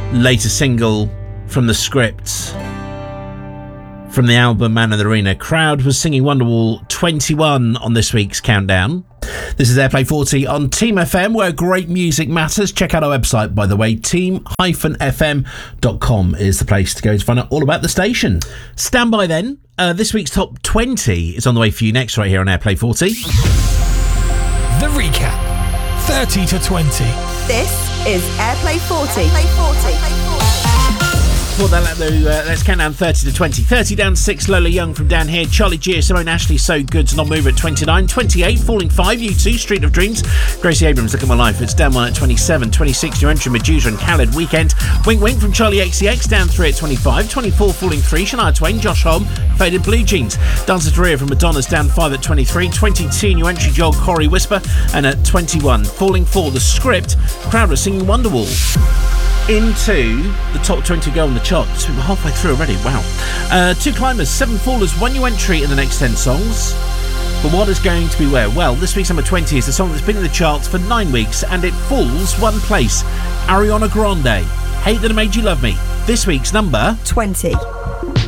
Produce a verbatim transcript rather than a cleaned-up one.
latest single from The Script, from the album Man in the Arena. Crowd was singing Wonderwall, twenty-one on this week's countdown. This is Airplay forty on Team F M, where great music matters. Check out our website, by the way. team dash f m dot com is the place to go to find out all about the station. Stand by then. Uh, this week's top twenty is on the way for you next, right here on Airplay forty. The recap, thirty to twenty. This is Airplay forty. Airplay forty. Before that, uh, let's count down thirty to twenty. thirty down six, Lola Young from Down Here. Charlie G, Simone Ashley, So Good to Not Move at twenty-nine. twenty-eight, Falling five, U two, Street of Dreams. Gracie Abrams, Look at My Life. It's down one at twenty-seven. twenty-six, New Entry, Medusa and Khaled, Weekend. Wink Wink from Charlie X C X, down three at twenty-five. twenty-four, Falling three, Shania Twain, Josh Homme, Faded Blue Jeans. Dancer to Ria from Madonna's, down five at twenty-three. twenty-two, New Entry, Joel Corey, Whisper. And at twenty-one, Falling four, The Script. Crowd was singing Wonderwall. Into the top twenty go on the chart. So we're halfway through already. Wow. Uh, two climbers, seven fallers, one new entry in the next ten songs. But what is going to be where? Well, this week's number twenty is the song that's been in the charts for nine weeks and it falls one place. Ariana Grande, Hate That I Made You Love Me. This week's number twenty.